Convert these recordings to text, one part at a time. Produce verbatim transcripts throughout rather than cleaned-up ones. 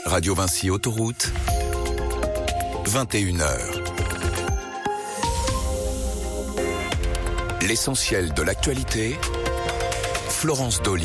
Radio Vinci Autoroute, vingt et une heures. L'essentiel de l'actualité, Florence Dolly.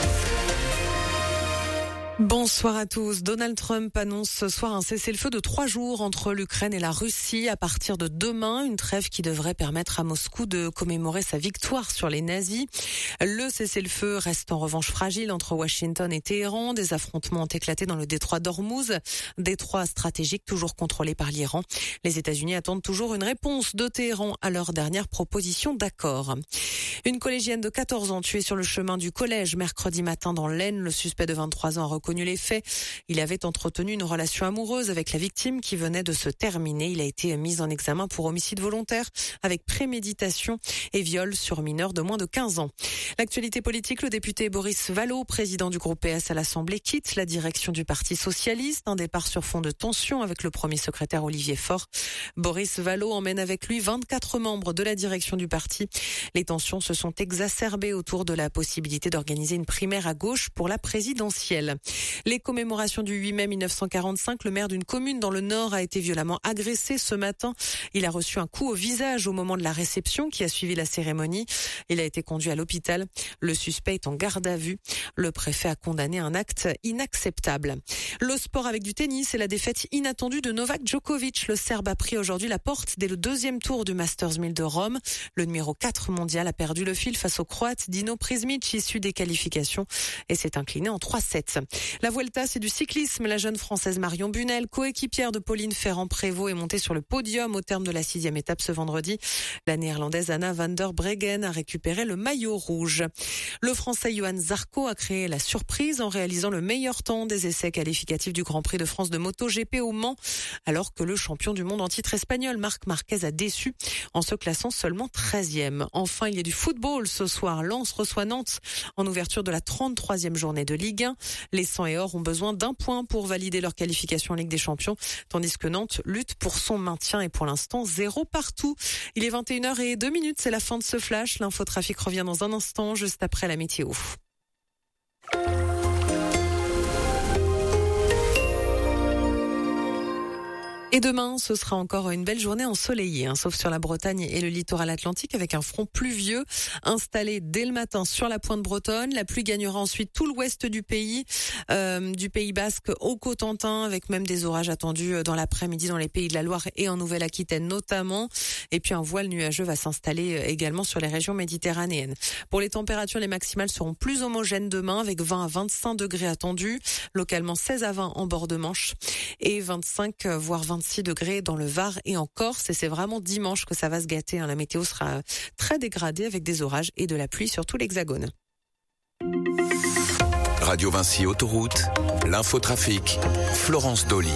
Bonsoir à tous. Donald Trump annonce ce soir un cessez-le-feu de trois jours entre l'Ukraine et la Russie. À partir de demain, une trêve qui devrait permettre à Moscou de commémorer sa victoire sur les nazis. Le cessez-le-feu reste en revanche fragile entre Washington et Téhéran. Des affrontements ont éclaté dans le détroit d'Ormuz, détroit stratégique toujours contrôlé par l'Iran. Les États-Unis attendent toujours une réponse de Téhéran à leur dernière proposition d'accord. Une collégienne de quatorze ans tuée sur le chemin du collège mercredi matin dans l'Aisne. Le suspect de vingt-trois ans a reconnu les faits. Il avait entretenu une relation amoureuse avec la victime qui venait de se terminer. Il a été mis en examen pour homicide volontaire avec préméditation et viol sur mineur de moins de quinze ans. L'actualité politique, le député Boris Vallaud, président du groupe P S à l'Assemblée, quitte la direction du Parti socialiste. Un départ sur fond de tension avec le premier secrétaire Olivier Faure. Boris Vallaud emmène avec lui vingt-quatre membres de la direction du parti. Les tensions se sont exacerbées autour de la possibilité d'organiser une primaire à gauche pour la présidentielle. Les commémorations du huit mai mille neuf cent quarante-cinq, le maire d'une commune dans le Nord a été violemment agressé ce matin. Il a reçu un coup au visage au moment de la réception qui a suivi la cérémonie. Il a été conduit à l'hôpital. Le suspect est en garde à vue. Le préfet a condamné un acte inacceptable. Le sport avec du tennis et la défaite inattendue de Novak Djokovic. Le Serbe a pris aujourd'hui la porte dès le deuxième tour du Masters mille de Rome. Le numéro quatre mondial a perdu le fil face au Croate Dino Prizmic, issu des qualifications, et s'est incliné en trois sept. La Vuelta, c'est du cyclisme. La jeune Française Marion Bunel, coéquipière de Pauline Ferrand-Prévot, est montée sur le podium au terme de la sixième étape ce vendredi. La Néerlandaise Anna van der Breggen a récupéré le maillot rouge. Le Français Johan Zarco a créé la surprise en réalisant le meilleur temps des essais qualificatifs du Grand Prix de France de MotoGP au Mans, alors que le champion du monde en titre espagnol Marc Marquez a déçu en se classant seulement treizième. Enfin, il y a du football ce soir. Lens reçoit Nantes en ouverture de la trente-troisième journée de Ligue un. Les Sang et Or ont besoin d'un point pour valider leur qualification en Ligue des Champions, tandis que Nantes lutte pour son maintien et pour l'instant zéro partout. Il est vingt et une heures zéro deux, c'est la fin de ce flash. L'infotrafic revient dans un instant, juste après la météo. Et demain, ce sera encore une belle journée ensoleillée, hein, sauf sur la Bretagne et le littoral atlantique, avec un front pluvieux installé dès le matin sur la pointe bretonne. La pluie gagnera ensuite tout l'ouest du pays, euh, du Pays Basque au Cotentin, avec même des orages attendus dans l'après-midi dans les Pays de la Loire et en Nouvelle-Aquitaine notamment. Et puis un voile nuageux va s'installer également sur les régions méditerranéennes. Pour les températures, les maximales seront plus homogènes demain, avec vingt à vingt-cinq degrés attendus, localement seize à vingt en bord de Manche et vingt-cinq voire vingt-six degrés dans le Var et en Corse. Et c'est vraiment dimanche que ça va se gâter, hein. La météo sera très dégradée avec des orages et de la pluie sur tout l'Hexagone. Radio Vinci Autoroute, l'infotrafic, Florence Dolly.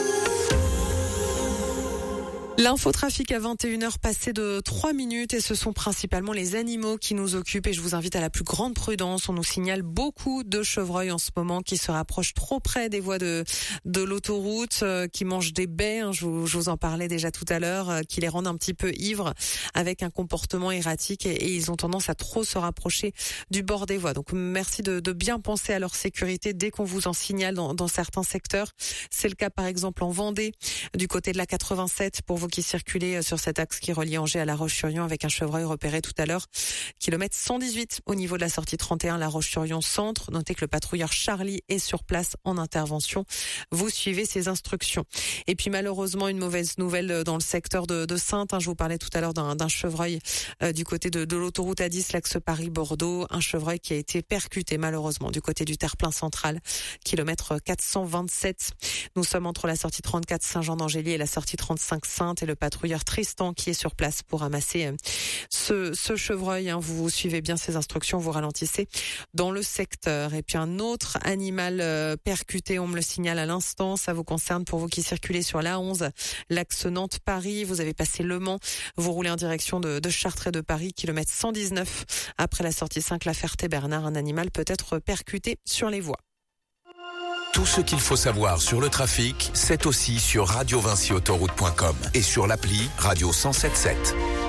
L'infotrafic à vingt et une heures passées de trois minutes et ce sont principalement les animaux qui nous occupent et je vous invite à la plus grande prudence. On nous signale beaucoup de chevreuils en ce moment qui se rapprochent trop près des voies de de l'autoroute, euh, qui mangent des baies, hein, je, vous, je vous en parlais déjà tout à l'heure, euh, qui les rendent un petit peu ivres avec un comportement erratique et, et ils ont tendance à trop se rapprocher du bord des voies. Donc merci de, de bien penser à leur sécurité dès qu'on vous en signale dans, dans certains secteurs. C'est le cas par exemple en Vendée, du côté de la quatre-vingt-sept pour vous qui circulez sur cet axe qui relie Angers à La Roche-sur-Yon avec un chevreuil repéré tout à l'heure. Kilomètre cent dix-huit au niveau de la sortie trente et un, La Roche-sur-Yon centre. Notez que le patrouilleur Charlie est sur place en intervention. Vous suivez ses instructions. Et puis malheureusement, une mauvaise nouvelle dans le secteur de, de Saintes. Hein, je vous parlais tout à l'heure d'un, d'un chevreuil euh, du côté de, de l'autoroute A dix, l'axe Paris-Bordeaux. Un chevreuil qui a été percuté malheureusement du côté du terre-plein central. Kilomètre quatre cent vingt-sept. Nous sommes entre la sortie trente-quatre Saint-Jean-d'Angély et la sortie trente-cinq Saintes. Et le patrouilleur Tristan qui est sur place pour ramasser ce, ce chevreuil. Hein. Vous suivez bien ces instructions, vous ralentissez dans le secteur. Et puis un autre animal euh, percuté, on me le signale à l'instant. Ça vous concerne pour vous qui circulez sur l'A onze, l'axe Nantes-Paris. Vous avez passé Le Mans, vous roulez en direction de, de Chartres et de Paris, kilomètre cent dix-neuf. Après la sortie cinq, La Ferté-Bernard, un animal peut être percuté sur les voies. Tout ce qu'il faut savoir sur le trafic, c'est aussi sur radio vinci autoroute point com et sur l'appli Radio cent soixante-dix-sept.